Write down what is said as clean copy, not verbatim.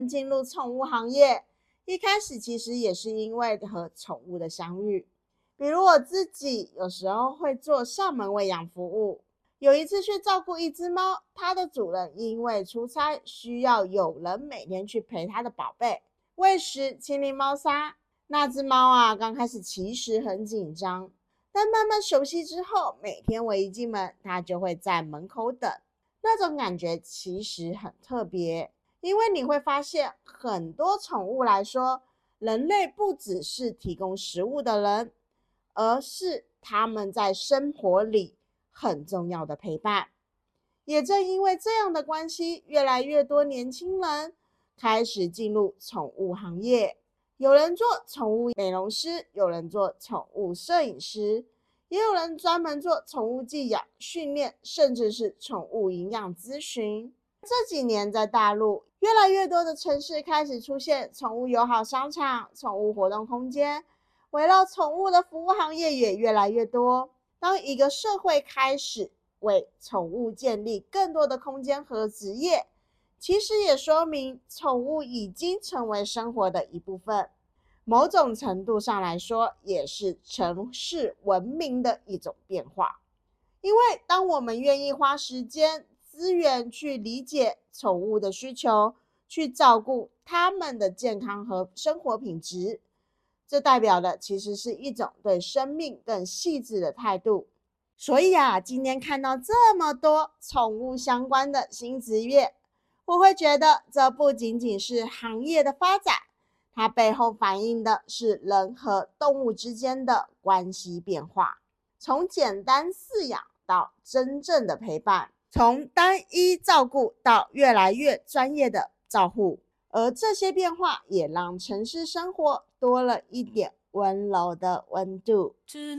进入宠物行业，一开始其实也是因为和宠物的相遇。比如我自己有时候会做上门喂养服务，有一次去照顾一只猫，它的主人因为出差需要有人每天去陪它的宝贝，喂食、清理猫砂。那只猫啊，刚开始其实很紧张，但慢慢熟悉之后，每天我一进门，它就会在门口等。那种感觉其实很特别，因为你会发现，很多宠物来说，人类不只是提供食物的人，而是他们在生活里很重要的陪伴。也正因为这样的关系，越来越多年轻人开始进入宠物行业。有人做宠物美容师，有人做宠物摄影师，也有人专门做宠物寄养、训练，甚至是宠物营养咨询。这几年在大陆，越来越多的城市开始出现宠物友好商场、宠物活动空间，围绕宠物的服务行业也越来越多。当一个社会开始为宠物建立更多的空间和职业，其实也说明宠物已经成为生活的一部分。某种程度上来说，也是城市文明的一种变化。因为当我们愿意花时间、资源去理解宠物的需求，去照顾它们的健康和生活品质，这代表的其实是一种对生命更细致的态度。所以啊，今天看到这么多宠物相关的新职业，我会觉得这不仅仅是行业的发展，它背后反映的是人和动物之间的关系变化，从简单饲养到真正的陪伴，从单一照顾到越来越专业的照护。而这些变化也让城市生活多了一点温柔的温度。